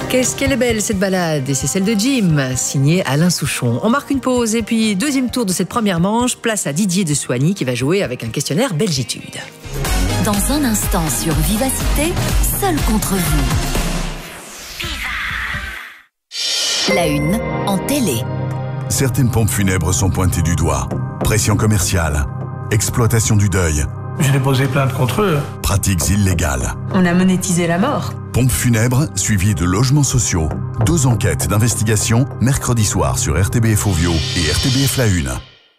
Qu'est-ce qu'elle est belle cette balade, et c'est celle de Jim, signée Alain Souchon. On marque une pause et puis deuxième tour de cette première manche, place à Didier de Soigny qui va jouer avec un questionnaire Belgitude. Dans un instant sur Vivacité, seul contre vous. La une en télé. Certaines pompes funèbres sont pointées du doigt. Pression commerciale, exploitation du deuil, J'ai déposé plainte contre eux. pratiques illégales. On a monétisé la mort. Pompes funèbres suivies de logements sociaux. 2 enquêtes d'investigation mercredi soir sur RTBF Ovio et RTBF La Une.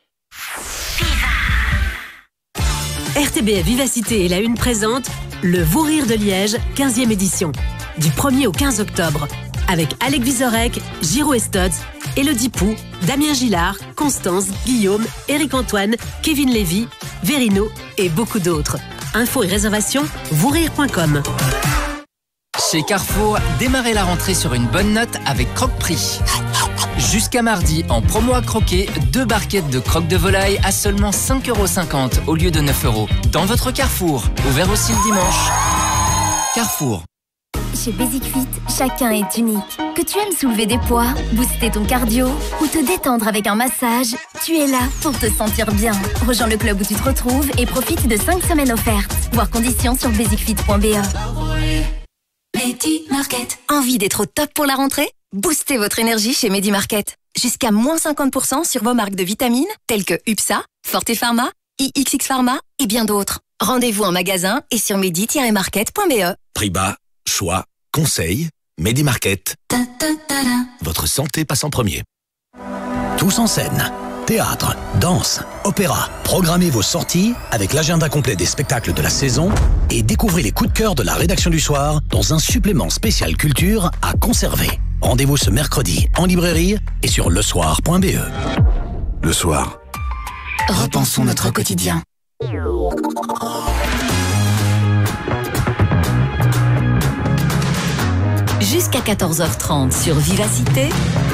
RTBF Vivacité et La Une présente le Vous Rire de Liège, 15e édition. Du 1er au 15 octobre. Avec Alec Vizorek, Giro Estods, Élodie Pou, Damien Gillard, Constance, Guillaume, Éric Antoine, Kevin Lévy, Verino et beaucoup d'autres. Infos et réservations, vousrire.com. Chez Carrefour, démarrez la rentrée sur une bonne note avec Croque-Prix. Jusqu'à mardi, en promo à croquer, 2 barquettes de croque de volaille à seulement 5,50 € au lieu de 9 €. Dans votre Carrefour, ouvert aussi le dimanche. Carrefour. Chez Basic Fit, chacun est unique. Que tu aimes soulever des poids, booster ton cardio ou te détendre avec un massage, tu es là pour te sentir bien. Rejoins le club où tu te retrouves et profite de 5 semaines offertes. Voir conditions sur basicfit.be. Medi Market. Envie d'être au top pour la rentrée? Boostez votre énergie chez Medi Market. Jusqu'à moins 50% sur vos marques de vitamines telles que UPSA, Forte Pharma, IXX Pharma et bien d'autres. Rendez-vous en magasin et sur medi-market.be. Prix bas, choix, conseils, Medi Market. Votre santé passe en premier. Tous en scène. Théâtre, danse, opéra. Programmez vos sorties avec l'agenda complet des spectacles de la saison et découvrez les coups de cœur de la rédaction du soir dans un supplément spécial culture à conserver. Rendez-vous ce mercredi en librairie et sur lesoir.be. Le soir. Repensons notre quotidien. Jusqu'à 14h30 sur Vivacité,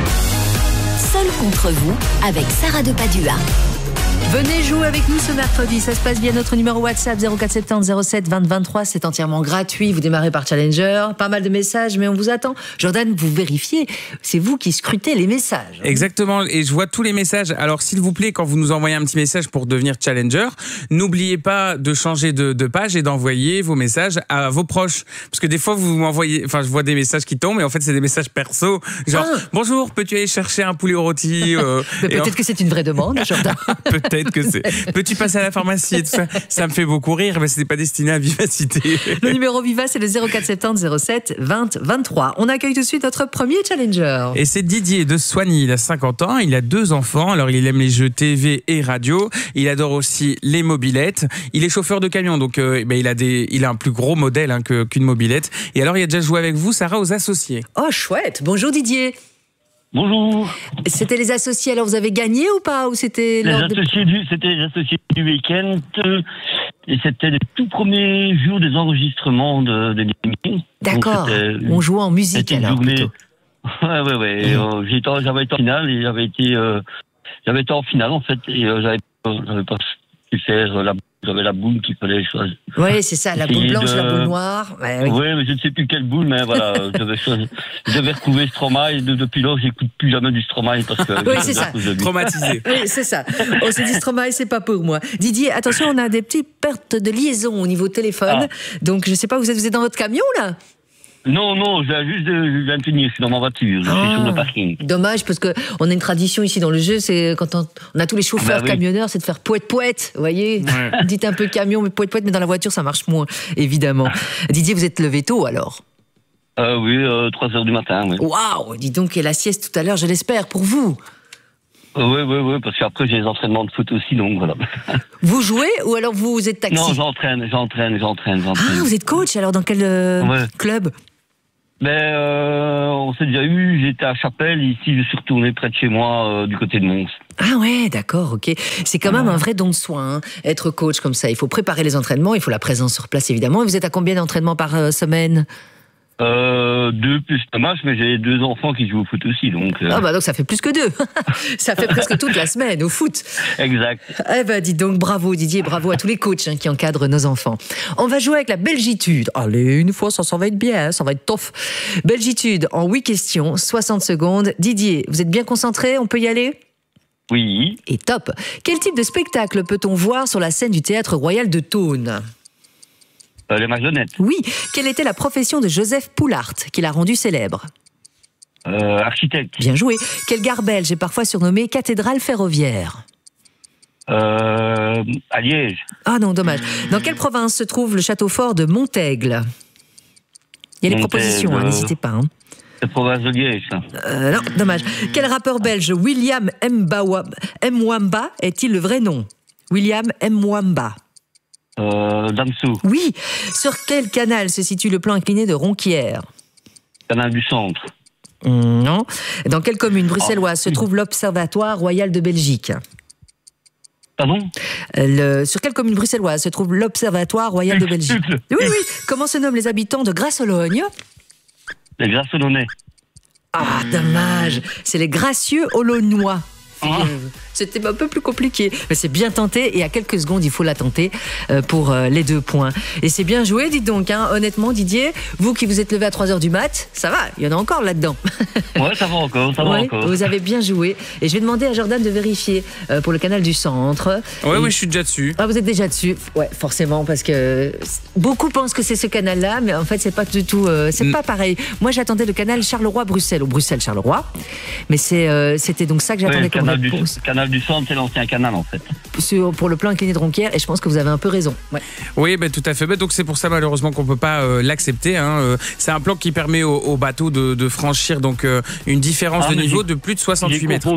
seul contre vous avec Sarah de Padua. Venez jouer avec nous ce mercredi, ça se passe via notre numéro WhatsApp 0470 07 20 23, c'est entièrement gratuit, vous démarrez par Challenger, pas mal de messages mais on vous attend. Jordan, vous vérifiez, c'est vous qui scrutez les messages. Exactement, et je vois tous les messages, alors s'il vous plaît, quand vous nous envoyez un petit message pour devenir Challenger, n'oubliez pas de changer de page et d'envoyer vos messages à vos proches, parce que des fois vous m'envoyez, enfin je vois des messages qui tombent et en fait c'est des messages perso, genre bonjour, peux-tu aller chercher un poulet au rôti Mais peut-être que c'est une vraie demande, Jordan. Peut-être que c'est. Peux-tu passer à la pharmacie et tout ça? Ça me fait beaucoup rire, mais ce n'est pas destiné à Vivacité. Le numéro Viva, c'est le 0470 07 20 23. On accueille tout de suite notre premier challenger. Et c'est Didier de Soigny, il a 50 ans, il a 2 enfants, alors il aime les jeux TV et radio, il adore aussi les mobylettes, il est chauffeur de camion, donc il a un plus gros modèle qu'une mobylette. Et alors il a déjà joué avec vous, Sarah, aux associés. Oh chouette, bonjour Didier. Bonjour. C'était les associés, alors vous avez gagné ou pas, ou c'était C'était les associés du week-end et c'était les tout premiers jours des enregistrements de l'émission. D'accord, on jouait en musique alors plutôt. Ouais. J'avais été en finale et j'avais été en finale en fait et j'avais pas pu faire j'avais la boule qu'il fallait choisir. Oui, c'est ça, la boule blanche, la boule noire. Oui, mais je ne sais plus quelle boule, mais voilà, je devais retrouver Stromae et depuis lors, j'écoute plus jamais du Stromae parce que. Oui, c'est ça. Traumatisé. Oui, c'est ça. On s'est dit Stromae, c'est pas pour moi. Didier, attention, on a des petites pertes de liaison au niveau téléphone. Donc, je sais pas, vous êtes dans votre camion là? Non, je viens de finir, je suis dans ma voiture, je suis sur le parking. Dommage, parce qu'on a une tradition ici dans le jeu, c'est quand on a tous les chauffeurs camionneurs, c'est de faire poète, vous voyez. Dites un peu camion, mais poète, mais dans la voiture, ça marche moins, évidemment. Didier, vous êtes levé tôt alors? Oui, 3h du matin, oui. Waouh, dis donc, et la sieste tout à l'heure, je l'espère, pour vous? Oui, parce qu'après j'ai les entraînements de foot aussi, donc voilà. Vous jouez ou alors vous êtes taxi? Non, j'entraîne. Ah, vous êtes coach, alors dans quel club? On s'est déjà eu, j'étais à Chapelle, ici je suis retourné près de chez moi, du côté de Mons. Ah ouais, d'accord, ok. C'est quand même un vrai don de soin, être coach comme ça. Il faut préparer les entraînements, il faut la présence sur place évidemment. Et vous êtes à combien d'entraînements par semaine? 2 plus un match, mais j'ai 2 enfants qui jouent au foot aussi, donc. Ah bah donc ça fait plus que 2. Ça fait presque toute la semaine au foot. Exact. Eh ben dis donc, bravo Didier, bravo à tous les coachs qui encadrent nos enfants. On va jouer avec la Belgitude. Allez, une fois, ça va être bien, ça va être tough. Belgitude en 8 questions, 60 secondes. Didier, vous êtes bien concentré, on peut y aller ? Oui. Et top. Quel type de spectacle peut-on voir sur la scène du Théâtre Royal de Thônes ? Les marionnettes. Oui. Quelle était la profession de Joseph Poulart, qui l'a rendu célèbre ? Architecte. Bien joué. Quelle gare belge est parfois surnommée cathédrale ferroviaire ? À Liège. Ah non, dommage. Dans quelle province se trouve le château fort de Montaigle ? Il y a les propositions, n'hésitez pas. La province de Liège. Non, dommage. Quel rappeur belge William Mwamba est-il le vrai nom ? William Mwamba. Damso. Oui. Sur quel canal se situe le plan incliné de Ronquière ? Canal du Centre. Non. Dans quelle commune bruxelloise se trouve l'Observatoire Royal de Belgique ? Pardon ? Sur quelle commune bruxelloise se trouve l'Observatoire Royal de Belgique ? Oui. Comment se nomment les habitants de Grasse-Ologne ? Les Grasse-Olonnais. Ah, dommage. C'est les Gracieux Olonnois. C'était un peu plus compliqué, mais c'est bien tenté et à quelques secondes il faut la tenter pour les 2 points. Et c'est bien joué, dites donc, hein. Honnêtement Didier, vous qui vous êtes levé à 3h du mat, ça va, il y en a encore là-dedans. Ouais, ça va encore. Vous avez bien joué et je vais demander à Jordan de vérifier pour le canal du Centre. Oui, je suis déjà dessus. Ah, vous êtes déjà dessus ? Ouais, forcément, parce que beaucoup pensent que c'est ce canal-là, mais en fait c'est pas du tout, c'est pas pareil. Moi j'attendais le canal Charleroi-Bruxelles, ou Bruxelles-Charleroi, mais c'était donc ça que j'attendais comme réponse. Canal du Centre, c'est l'ancien canal en fait. Pour le plan incliné de Ronquière, et je pense que vous avez un peu raison. Ouais. Oui, tout à fait. Donc c'est pour ça malheureusement qu'on peut pas l'accepter. C'est un plan qui permet aux bateaux de franchir donc une différence de niveau de plus de 68 mètres.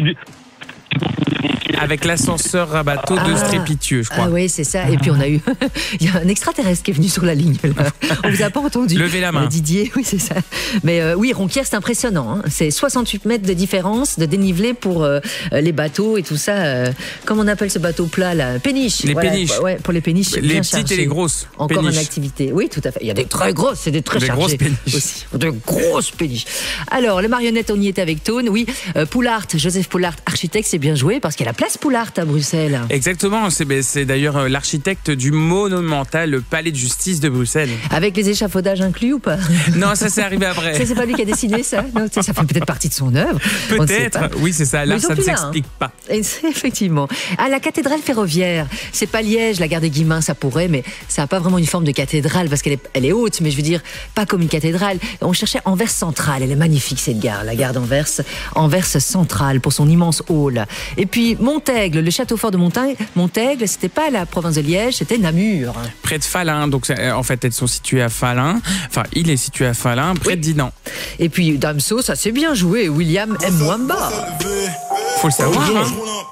Avec l'ascenseur à bateau de Strépitieux, je crois. Ah oui, c'est ça. Et puis on a eu... Il y a un extraterrestre qui est venu sur la ligne. Là. On vous a pas entendu. Levez la main. Didier, oui, c'est ça. Mais oui, Ronquière, c'est impressionnant. Hein. C'est 68 mètres de différence, de dénivelé pour les bateaux et tout ça. Comment on appelle ce bateau plat, là ? Péniches. Les péniches. Ouais, pour les péniches. Les bien petites chargées. et les grosses. Encore péniches. une activité. Oui, tout à fait. Il y a des très grosses et des très chargées. Grosses péniches. Aussi. De grosses péniches. Alors, les marionnettes, on y était avec Thônes. Oui, Poulart, Joseph Poulart, architecte, c'est bien joué parce qu'il y a la place Poulart à Bruxelles. Exactement, c'est d'ailleurs l'architecte du monumental palais de justice de Bruxelles. Avec les échafaudages inclus ou pas ? Non, ça c'est arrivé après. Ça, c'est pas lui qui a dessiné ça ? Non, ça fait peut-être partie de son œuvre. Peut-être, oui c'est ça, là ça ne s'explique pas. Effectivement. À la cathédrale ferroviaire, c'est pas Liège, la gare des Guillemins, ça pourrait, mais ça n'a pas vraiment une forme de cathédrale parce qu'elle est haute, mais je veux dire, pas comme une cathédrale. On cherchait Anvers centrale, elle est magnifique cette gare, la gare d'Anvers, Anvers centrale pour son immense hall. Et puis Montaigle, le château fort de Montaigle, c'était pas la province de Liège, c'était Namur. Près de Falun, donc en fait elles sont situées à Falun, enfin il est situé à Falun, près de Dinan. Et puis Damso, ça s'est bien joué, William Mwamba. Faut le savoir, hein.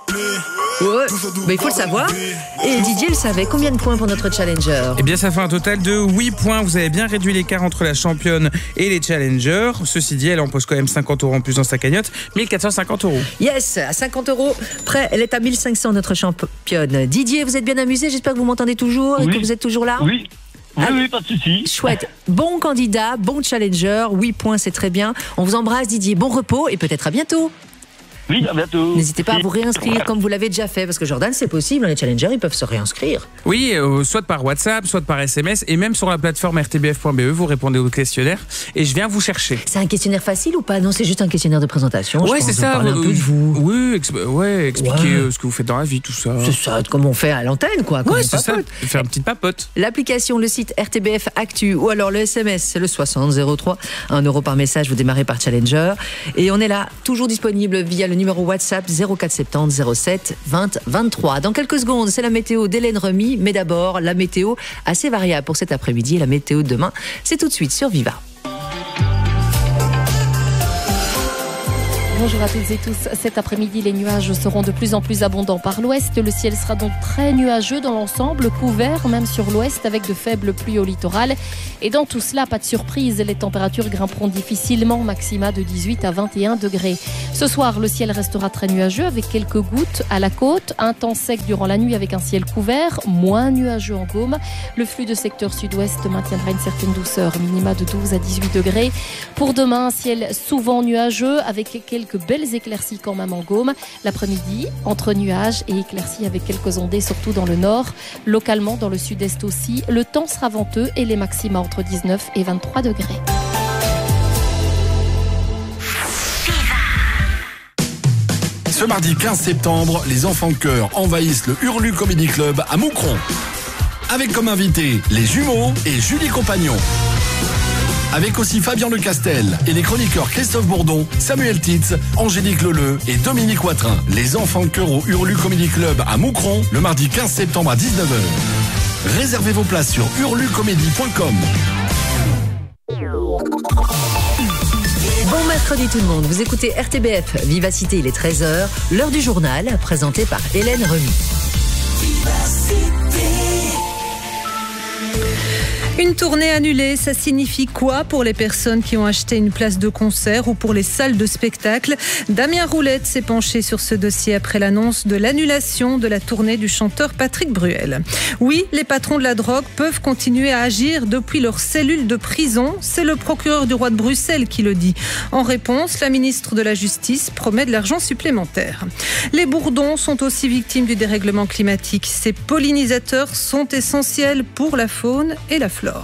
Ouais, mais il faut le savoir. Et Didier le savait. Combien de points pour notre challenger ? Eh bien, ça fait un total de 8 points. Vous avez bien réduit l'écart entre la championne et les challengers. Ceci dit, elle empoche quand même 50 € en plus dans sa cagnotte. 1450 €. Yes, à 50 €. Près, elle est à 1500, notre championne. Didier, vous êtes bien amusé ? J'espère que vous m'entendez toujours et que vous êtes toujours là ? Oui. Oui, pas de souci. Chouette. Bon candidat, bon challenger. 8 points, c'est très bien. On vous embrasse, Didier. Bon repos et peut-être à bientôt. Oui, à bientôt. N'hésitez pas à vous réinscrire comme vous l'avez déjà fait, parce que Jordan, c'est possible, les challengers, ils peuvent se réinscrire. Oui, soit par WhatsApp, soit par SMS, et même sur la plateforme rtbf.be, vous répondez au questionnaire, et je viens vous chercher. C'est un questionnaire facile ou pas ? Non, c'est juste un questionnaire de présentation. Ouais, c'est ça. Un peu de vous. Oui, expliquer ce que vous faites dans la vie, tout ça. C'est ça, comme on fait à l'antenne, quoi. Ouais, c'est ça. Faire une petite papote. L'application, le site RTBF Actu, ou alors le SMS, c'est le 6003. 1 € par message, vous démarrez par Challenger. Et on est là, toujours disponible via le numéro WhatsApp 0470 07 20 23. Dans quelques secondes, c'est la météo d'Hélène Remy, mais d'abord, la météo assez variable pour cet après-midi. La météo de demain, c'est tout de suite sur Viva. Bonjour à toutes et tous. Cet après-midi, les nuages seront de plus en plus abondants par l'ouest. Le ciel sera donc très nuageux dans l'ensemble, couvert même sur l'ouest avec de faibles pluies au littoral. Et dans tout cela, pas de surprise, les températures grimperont difficilement, maxima de 18 à 21 degrés. Ce soir, le ciel restera très nuageux avec quelques gouttes à la côte. Un temps sec durant la nuit avec un ciel couvert, moins nuageux en Gaume. Le flux de secteur sud-ouest maintiendra une certaine douceur, minima de 12 à 18 degrés. Pour demain, un ciel souvent nuageux avec quelques belles éclaircies quand même en Gaume. L'après-midi, entre nuages et éclaircies avec quelques ondées, surtout dans le nord. Localement, dans le sud-est aussi, le temps sera venteux et les maxima entre 19 et 23 degrés. Ce mardi 15 septembre, les enfants de chœur envahissent le Hurlu Comedy Club à Moucron. Avec comme invités les jumeaux et Julie Compagnon. Avec aussi Fabien Lecastel et les chroniqueurs Christophe Bourdon, Samuel Titz, Angélique Leleu et Dominique Watrin. Les enfants de chœur au Hurlu Comedy Club à Moucron, le mardi 15 septembre à 19h. Réservez vos places sur hurlucomédie.com. Bon mercredi tout le monde, vous écoutez RTBF Vivacité, il est 13h, l'heure du journal, présenté par Hélène Remy. Une tournée annulée, ça signifie quoi pour les personnes qui ont acheté une place de concert ou pour les salles de spectacle? Damien Roulette s'est penché sur ce dossier après l'annonce de l'annulation de la tournée du chanteur Patrick Bruel. Oui, les patrons de la drogue peuvent continuer à agir depuis leur cellule de prison. C'est le procureur du roi de Bruxelles qui le dit. En réponse, la ministre de la Justice promet de l'argent supplémentaire. Les bourdons sont aussi victimes du dérèglement climatique. Ces pollinisateurs sont essentiels pour la faune et la flore.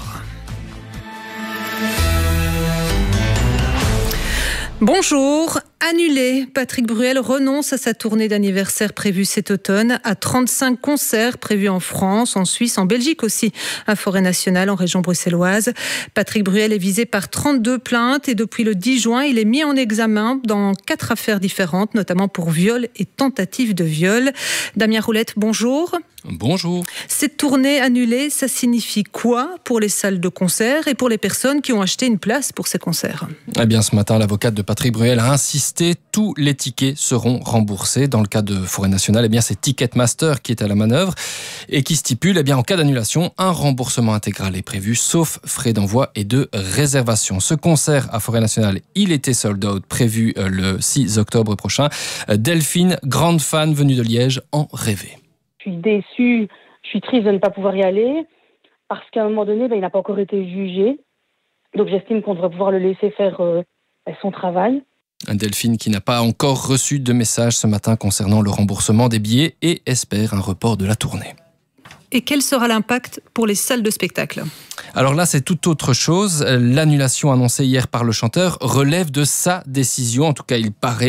Bonjour. Annulé, Patrick Bruel renonce à sa tournée d'anniversaire prévue cet automne, à 35 concerts prévus en France, en Suisse, en Belgique aussi, à Forêt Nationale, en région bruxelloise. Patrick Bruel est visé par 32 plaintes et depuis le 10 juin, il est mis en examen dans 4 affaires différentes, notamment pour viol et tentative de viol. Damien Roulette, bonjour. Bonjour. Cette tournée annulée, ça signifie quoi pour les salles de concert et pour les personnes qui ont acheté une place pour ces concerts? Eh bien, ce matin, l'avocate de Patrick Bruel a insisté. Tous les tickets seront remboursés. Dans le cas de Forêt Nationale, eh bien, c'est Ticketmaster qui est à la manœuvre et qui stipule, eh bien, en cas d'annulation, un remboursement intégral est prévu, sauf frais d'envoi et de réservation. Ce concert à Forêt Nationale, il était sold out, prévu le 6 octobre prochain. Delphine, grande fan venue de Liège, en rêvait. Je suis déçue, je suis triste de ne pas pouvoir y aller parce qu'à un moment donné, il n'a pas encore été jugé. Donc j'estime qu'on devrait pouvoir le laisser faire son travail. Delphine qui n'a pas encore reçu de message ce matin concernant le remboursement des billets et espère un report de la tournée. Et quel sera l'impact pour les salles de spectacle? Alors là, c'est tout autre chose. L'annulation annoncée hier par le chanteur relève de sa décision. En tout cas,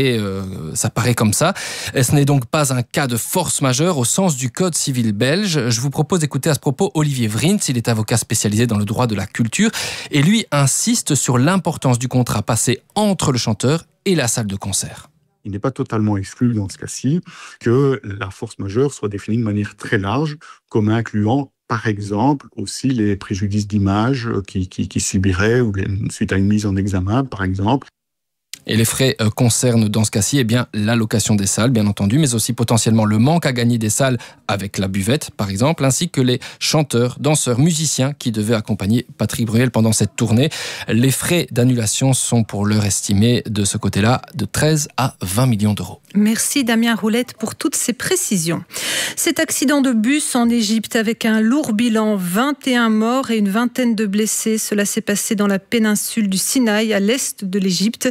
ça paraît comme ça. Ce n'est donc pas un cas de force majeure au sens du Code civil belge. Je vous propose d'écouter à ce propos Olivier Vrins. Il est avocat spécialisé dans le droit de la culture et lui insiste sur l'importance du contrat passé entre le chanteur et la salle de concert. Il n'est pas totalement exclu dans ce cas-ci que la force majeure soit définie de manière très large, comme incluant par exemple aussi les préjudices d'image qui subiraient ou suite à une mise en examen par exemple. Et les frais concernent dans ce cas-ci la location des salles, bien entendu, mais aussi potentiellement le manque à gagner des salles avec la buvette, par exemple, ainsi que les chanteurs, danseurs, musiciens qui devaient accompagner Patrick Bruel pendant cette tournée. Les frais d'annulation sont pour l'heure estimés de ce côté-là de 13 à 20 millions d'euros. Merci Damien Roulette pour toutes ces précisions. Cet accident de bus en Égypte avec un lourd bilan, 21 morts et une vingtaine de blessés. Cela s'est passé dans la péninsule du Sinaï, à l'est de l'Égypte.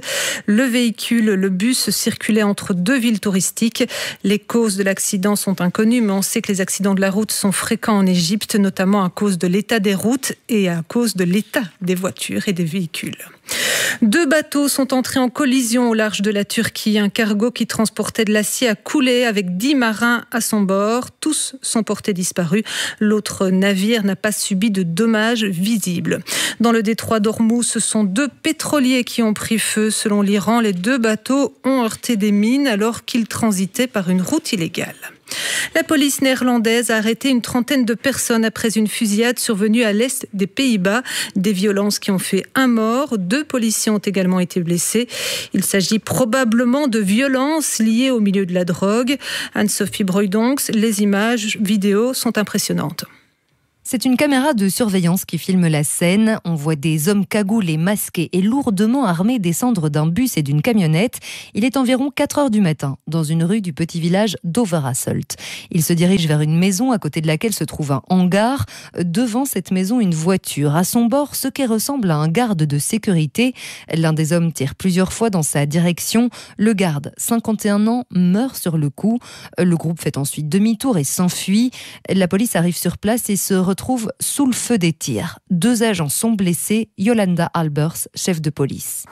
Le bus circulait entre 2 villes touristiques. Les causes de l'accident sont inconnues, mais on sait que les accidents de la route sont fréquents en Égypte, notamment à cause de l'état des routes et à cause de l'état des voitures et des véhicules. 2 bateaux sont entrés en collision au large de la Turquie. Un cargo qui transportait de l'acier a coulé avec 10 marins à son bord. Tous sont portés disparus. L'autre navire n'a pas subi de dommages visibles. Dans le détroit d'Ormuz, ce sont 2 pétroliers qui ont pris feu. Selon l'Iran, les 2 bateaux ont heurté des mines alors qu'ils transitaient par une route illégale. La police néerlandaise a arrêté une trentaine de personnes après une fusillade survenue à l'est des Pays-Bas. Des violences qui ont fait un mort. 2 policiers ont également été blessés. Il s'agit probablement de violences liées au milieu de la drogue. Anne-Sophie Broydonx, les images vidéo sont impressionnantes. C'est une caméra de surveillance qui filme la scène. On voit des hommes cagoulés, masqués et lourdement armés descendre d'un bus et d'une camionnette. Il est environ 4 heures du matin, dans une rue du petit village d'Overhasselt. Ils se dirigent vers une maison à côté de laquelle se trouve un hangar. Devant cette maison, une voiture. À son bord, ce qui ressemble à un garde de sécurité. L'un des hommes tire plusieurs fois dans sa direction. Le garde, 51 ans, meurt sur le coup. Le groupe fait ensuite demi-tour et s'enfuit. La police arrive sur place et se retrouve sous le feu des tirs. 2 agents sont blessés. Yolanda Albers, chef de police.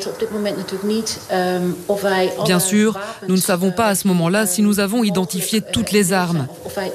Bien sûr, nous ne savons pas à ce moment-là si nous avons identifié toutes les armes.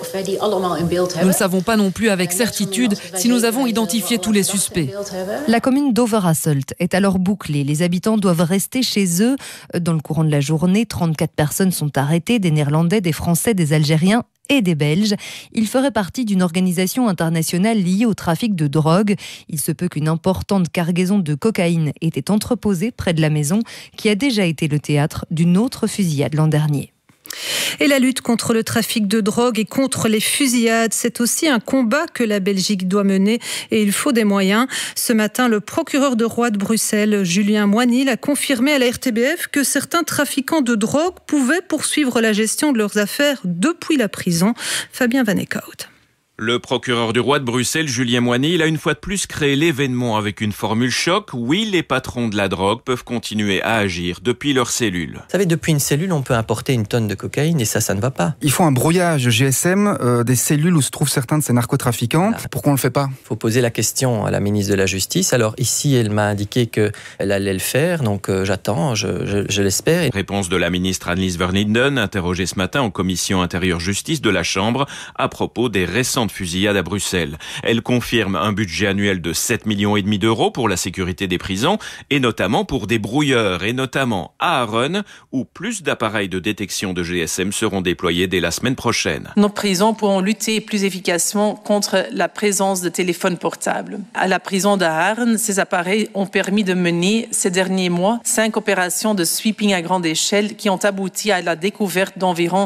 Nous ne savons pas non plus avec certitude si nous avons identifié tous les suspects. La commune d'Overhasselt est alors bouclée. Les habitants doivent rester chez eux. Dans le courant de la journée, 34 personnes sont arrêtées, des Néerlandais, des Français, des Algériens et des Belges. Il ferait partie d'une organisation internationale liée au trafic de drogue. Il se peut qu'une importante cargaison de cocaïne était entreposée près de la maison qui a déjà été le théâtre d'une autre fusillade l'an dernier. Et la lutte contre le trafic de drogue et contre les fusillades, c'est aussi un combat que la Belgique doit mener et il faut des moyens. Ce matin, le procureur de Roi de Bruxelles, Julien Moinil, a confirmé à la RTBF que certains trafiquants de drogue pouvaient poursuivre la gestion de leurs affaires depuis la prison. Fabien Van Eekhout. Le procureur du roi de Bruxelles, Julien Moinil, a une fois de plus créé l'événement avec une formule choc. Oui, les patrons de la drogue peuvent continuer à agir depuis leur cellule. Vous savez, depuis une cellule, on peut importer une tonne de cocaïne et ça ne va pas. Il faut un brouillage GSM des cellules où se trouvent certains de ces narcotrafiquants. Voilà. Pourquoi on ne le fait pas ? Il faut poser la question à la ministre de la Justice. Alors ici, elle m'a indiqué qu'elle allait le faire, donc j'attends, je l'espère. Réponse de la ministre Annelies Verlinden, interrogée ce matin en commission intérieure-justice de la Chambre à propos des récentes fusillade à Bruxelles. Elle confirme un budget annuel de 7,5 millions d'euros pour la sécurité des prisons et notamment pour des brouilleurs et notamment à Aaron où plus d'appareils de détection de GSM seront déployés dès la semaine prochaine. Nos prisons pourront lutter plus efficacement contre la présence de téléphones portables. À la prison d'Aaron, ces appareils ont permis de mener ces derniers mois 5 opérations de sweeping à grande échelle qui ont abouti à la découverte d'environ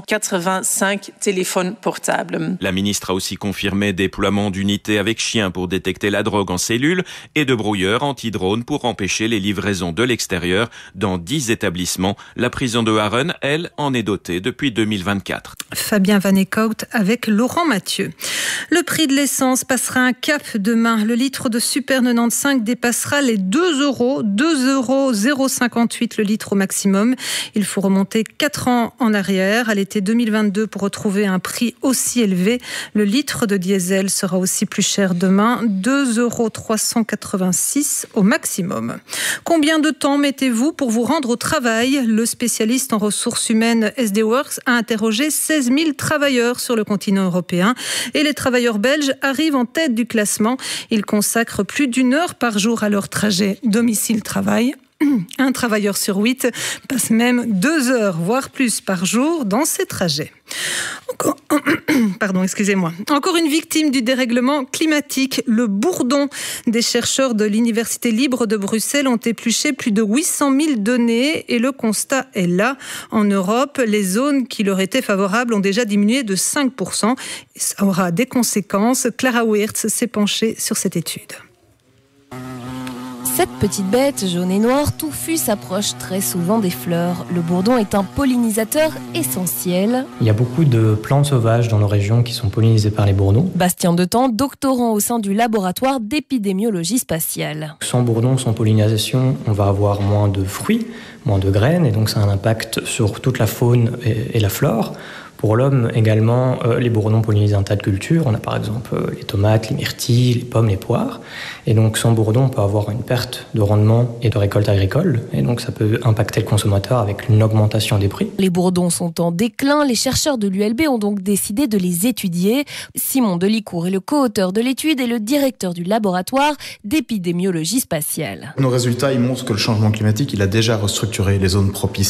85 téléphones portables. La ministre a aussi confirmé déploiement d'unités avec chiens pour détecter la drogue en cellule et de brouilleurs anti-drones pour empêcher les livraisons de l'extérieur dans 10 établissements. La prison de Aaron, elle, en est dotée depuis 2024. Fabien Van Eekhout avec Laurent Mathieu. Le prix de l'essence passera un cap demain. Le litre de Super 95 dépassera les 2 euros. 2,058 € le litre au maximum. Il faut remonter 4 ans en arrière, à l'été 2022, pour retrouver un prix aussi élevé. Le litre de diesel sera aussi plus cher demain, 2,386 € au maximum. Combien de temps mettez-vous pour vous rendre au travail ? Le spécialiste en ressources humaines SD Works a interrogé 16 000 travailleurs sur le continent européen et les travailleurs belges arrivent en tête du classement. Ils consacrent plus d'1 heure par jour à leur trajet domicile-travail. Un travailleur sur 8 passe même 2 heures, voire plus par jour dans ses trajets. Encore une victime du dérèglement climatique, le bourdon. Des chercheurs de l'Université libre de Bruxelles ont épluché plus de 800 000 données et le constat est là. En Europe, les zones qui leur étaient favorables ont déjà diminué de 5%. Et ça aura des conséquences. Clara Wirtz s'est penchée sur cette étude. Cette petite bête jaune et noire touffue s'approche très souvent des fleurs. Le bourdon est un pollinisateur essentiel. Il y a beaucoup de plantes sauvages dans nos régions qui sont pollinisées par les bourdons. Bastien Detemps, doctorant au sein du laboratoire d'épidémiologie spatiale. Sans bourdon, sans pollinisation, on va avoir moins de fruits, moins de graines, et donc ça a un impact sur toute la faune et la flore. Pour l'homme également, les bourdons pollinisent un tas de cultures. On a par exemple les tomates, les myrtilles, les pommes, les poires. Et donc sans bourdon, on peut avoir une perte de rendement et de récolte agricole. Et donc ça peut impacter le consommateur avec une augmentation des prix. Les bourdons sont en déclin. Les chercheurs de l'ULB ont donc décidé de les étudier. Simon Delicourt est le co-auteur de l'étude et le directeur du laboratoire d'épidémiologie spatiale. Nos résultats ils montrent que le changement climatique il a déjà restructuré les zones propices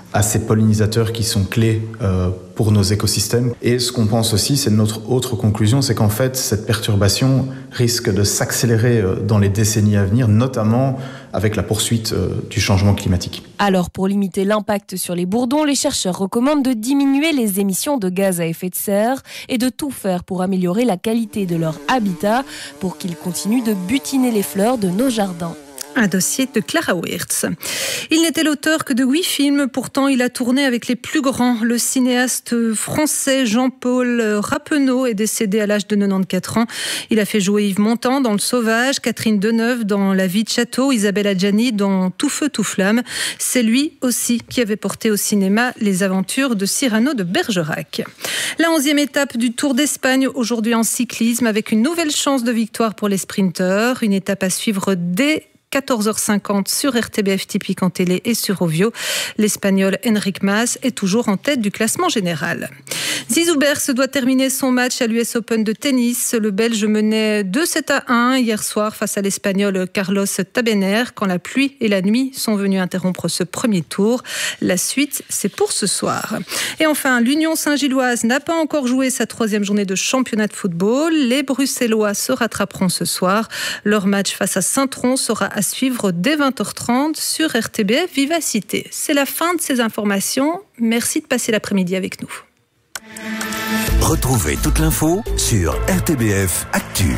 à ces pollinisateurs qui sont clés pour nos écosystèmes. Et ce qu'on pense aussi, c'est notre autre conclusion, c'est qu'en fait, cette perturbation risque de s'accélérer dans les décennies à venir, notamment avec la poursuite du changement climatique. Alors, pour limiter l'impact sur les bourdons, les chercheurs recommandent de diminuer les émissions de gaz à effet de serre et de tout faire pour améliorer la qualité de leur habitat pour qu'ils continuent de butiner les fleurs de nos jardins. Un dossier de Clara Wirtz. Il n'était l'auteur que de 8 films, pourtant il a tourné avec les plus grands. Le cinéaste français Jean-Paul Rappeneau est décédé à l'âge de 94 ans. Il a fait jouer Yves Montand dans Le Sauvage, Catherine Deneuve dans La vie de château, Isabelle Adjani dans Tout feu, tout flamme. C'est lui aussi qui avait porté au cinéma les aventures de Cyrano de Bergerac. La 11e étape du Tour d'Espagne, aujourd'hui en cyclisme, avec une nouvelle chance de victoire pour les sprinteurs. Une étape à suivre dès 14h50 sur RTBF Typique en télé et sur Ovio. L'Espagnol Enric Mas est toujours en tête du classement général. Zizou Berce doit terminer son match à l'US Open de tennis. Le Belge menait 2-7-1 hier soir face à l'Espagnol Carlos Tabener quand la pluie et la nuit sont venus interrompre ce premier tour. La suite, c'est pour ce soir. Et enfin, l'Union Saint-Gilloise n'a pas encore joué sa 3e journée de championnat de football. Les Bruxellois se rattraperont ce soir. Leur match face à Saint-Tron sera à suivre dès 20h30 sur RTBF Vivacité. C'est la fin de ces informations. Merci de passer l'après-midi avec nous. Retrouvez toute l'info sur RTBF Actu.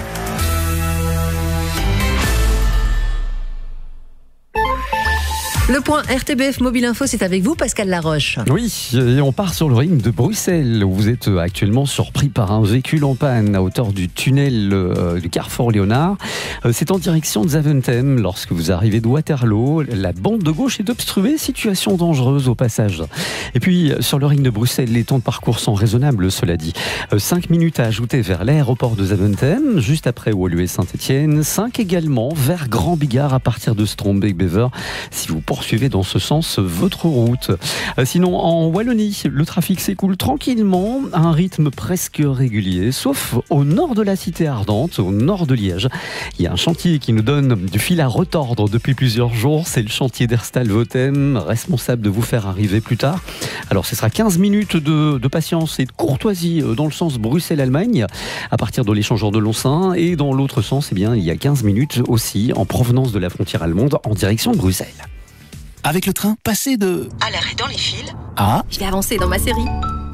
Le point RTBF Mobile Info, c'est avec vous, Pascal Laroche. Oui, et on part sur le ring de Bruxelles, où vous êtes actuellement surpris par un véhicule en panne à hauteur du tunnel du Carrefour Léonard. C'est en direction de Zaventem. Lorsque vous arrivez de Waterloo, la bande de gauche est obstruée, situation dangereuse au passage. Et puis, sur le ring de Bruxelles, les temps de parcours sont raisonnables, cela dit. 5 minutes à ajouter vers l'aéroport de Zaventem, juste après Woluwe Saint-Etienne. 5 également vers Grand Bigard à partir de Strombeek-Bever, si vous poursuivez dans ce sens votre route. Sinon, en Wallonie, le trafic s'écoule tranquillement à un rythme presque régulier, sauf au nord de la cité ardente, au nord de Liège. Il y a un chantier qui nous donne du fil à retordre depuis plusieurs jours. C'est le chantier d'Erstal-Votem, responsable de vous faire arriver plus tard. Alors, ce sera 15 minutes de patience et de courtoisie dans le sens Bruxelles-Allemagne, à partir de l'échangeur de Loncin. Et dans l'autre sens, eh bien, il y a 15 minutes aussi en provenance de la frontière allemande en direction de Bruxelles. Avec le train, passez de... à l'arrêt dans les fils. Ah. Je vais avancer dans ma série.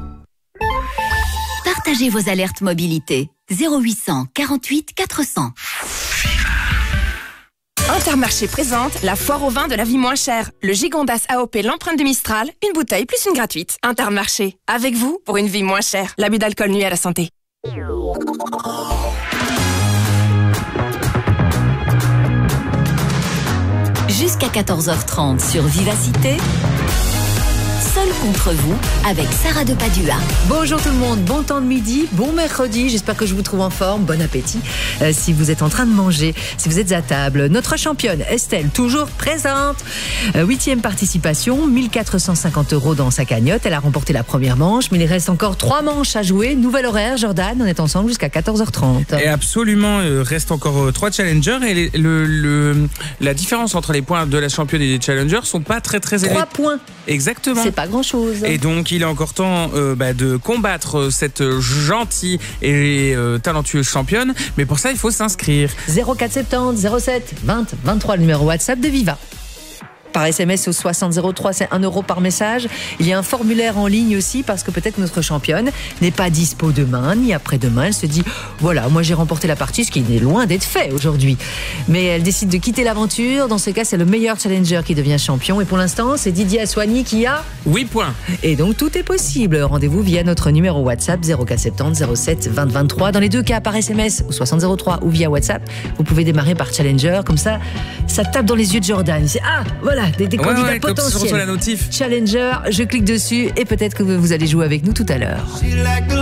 Partagez vos alertes mobilité. 0800 48 400. Intermarché présente la foire au vin de la vie moins chère. Le Gigondas AOP l'empreinte de Mistral, une bouteille plus une gratuite. Intermarché, avec vous pour une vie moins chère. L'abus d'alcool nuit à la santé. Jusqu'à 14h30 sur Vivacité. Seul contre vous, avec Sarah de Padua. Bonjour tout le monde, bon temps de midi, bon mercredi, j'espère que je vous trouve en forme, bon appétit. Si vous êtes en train de manger, si vous êtes à table, notre championne Estelle, toujours présente. 8e participation, 1450 € dans sa cagnotte, elle a remporté la première manche, mais il reste encore 3 manches à jouer. Nouvel horaire, Jordan, on est ensemble jusqu'à 14h30. Et absolument, reste encore 3 challengers et la différence entre les points de la championne et des challengers sont pas très élevés. 3 points. Exactement. C'est pas grand-chose. Et donc, il est encore temps de combattre cette gentille et talentueuse championne. Mais pour ça, il faut s'inscrire. 0470 07 20 23, le numéro WhatsApp de Viva. Par SMS au 6003, c'est 1 € par message. Il y a un formulaire en ligne aussi parce que peut-être notre championne n'est pas dispo demain ni après-demain. Elle se dit, voilà, moi j'ai remporté la partie, ce qui est loin d'être fait aujourd'hui. Mais elle décide de quitter l'aventure. Dans ce cas, c'est le meilleur challenger qui devient champion. Et pour l'instant, c'est Didier Assoigny qui a 8 points. Et donc tout est possible. Rendez-vous via notre numéro WhatsApp 0470 07 20 23. Dans les deux cas, par SMS au 6003 ou via WhatsApp, vous pouvez démarrer par challenger. Comme ça tape dans les yeux de Jordan. C'est, ah, voilà. Des candidats potentiels. La notif. Challenger, je clique dessus et peut-être que vous allez jouer avec nous tout à l'heure.